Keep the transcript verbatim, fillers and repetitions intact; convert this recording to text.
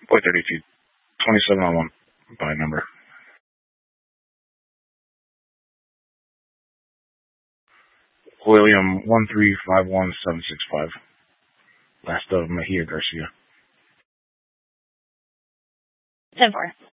Boy thirty-two. twenty-seven on one. By number. William one three five one seven six five. Last of Mejia Garcia. ten four.